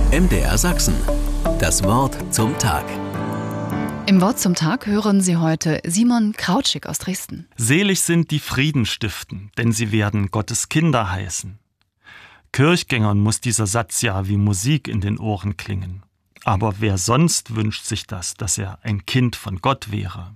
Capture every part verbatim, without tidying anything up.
M D R Sachsen. Das Wort zum Tag. Im Wort zum Tag hören Sie heute Simon Krautschik aus Dresden. Selig sind die Frieden stiften, denn sie werden Gottes Kinder heißen. Kirchgängern muss dieser Satz ja wie Musik in den Ohren klingen. Aber wer sonst wünscht sich das, dass er ein Kind von Gott wäre?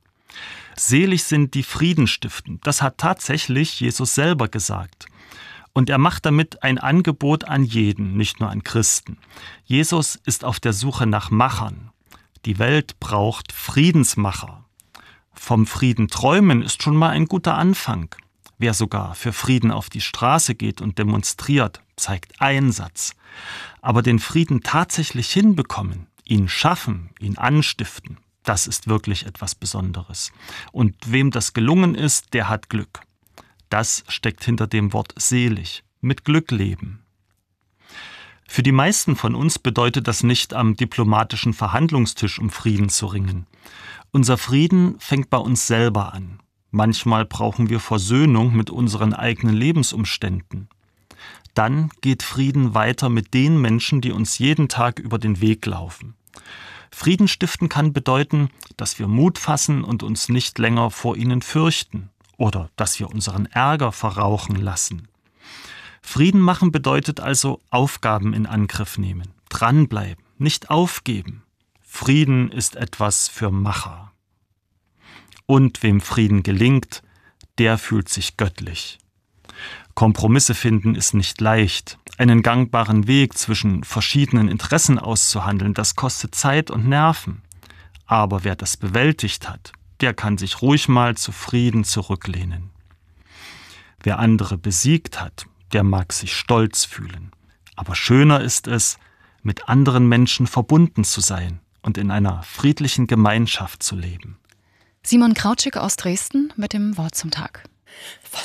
Selig sind die Frieden stiften, das hat tatsächlich Jesus selber gesagt. Und er macht damit ein Angebot an jeden, nicht nur an Christen. Jesus ist auf der Suche nach Machern. Die Welt braucht Friedensmacher. Vom Frieden träumen ist schon mal ein guter Anfang. Wer sogar für Frieden auf die Straße geht und demonstriert, zeigt Einsatz. Aber den Frieden tatsächlich hinbekommen, ihn schaffen, ihn anstiften, das ist wirklich etwas Besonderes. Und wem das gelungen ist, der hat Glück. Das steckt hinter dem Wort selig, mit Glück leben. Für die meisten von uns bedeutet das nicht, am diplomatischen Verhandlungstisch um Frieden zu ringen. Unser Frieden fängt bei uns selber an. Manchmal brauchen wir Versöhnung mit unseren eigenen Lebensumständen. Dann geht Frieden weiter mit den Menschen, die uns jeden Tag über den Weg laufen. Frieden stiften kann bedeuten, dass wir Mut fassen und uns nicht länger vor ihnen fürchten. Oder dass wir unseren Ärger verrauchen lassen. Frieden machen bedeutet also Aufgaben in Angriff nehmen, dranbleiben, nicht aufgeben. Frieden ist etwas für Macher. Und wem Frieden gelingt, der fühlt sich göttlich. Kompromisse finden ist nicht leicht. Einen gangbaren Weg zwischen verschiedenen Interessen auszuhandeln, das kostet Zeit und Nerven. Aber wer das bewältigt hat, der kann sich ruhig mal zufrieden zurücklehnen. Wer andere besiegt hat, der mag sich stolz fühlen. Aber schöner ist es, mit anderen Menschen verbunden zu sein und in einer friedlichen Gemeinschaft zu leben. Simon Krautschik aus Dresden mit dem Wort zum Tag.